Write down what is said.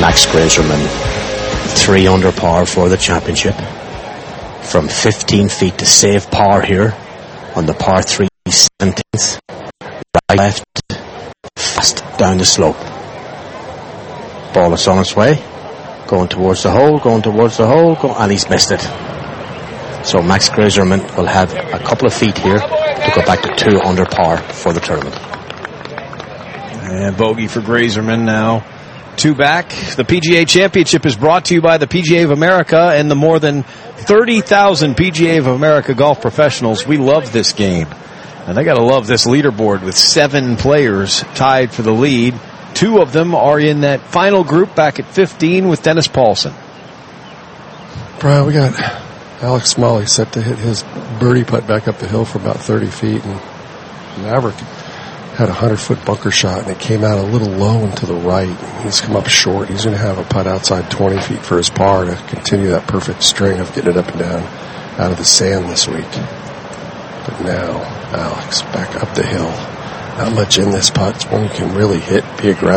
Max Grazerman, 3 under par for the championship. From 15 feet to save par here on the par 3 17th. Right, left, fast down the slope. Ball is on its way. Going towards the hole, and he's missed it. So Max Grazerman will have a couple of feet here to go back to 2 under par for the tournament. And bogey for Grazerman now. 2 back. The PGA Championship is brought to you by the PGA of America and the more than 30,000 PGA of America golf professionals. We love this game. And they got to love this leaderboard with 7 players tied for the lead. 2 of them are in that final group back at 15 with Dennis Paulson. Brian, we got Alex Smalley set to hit his birdie putt back up the hill for about 30 feet. And Maverick had a 100-foot bunker shot, and it came out a little low and to the right. He's come up short. He's going to have a putt outside 20 feet for his par to continue that perfect string of getting it up and down out of the sand this week. But now, Alex back up the hill. Not much in this putt. It's one you can really hit, be aggressive.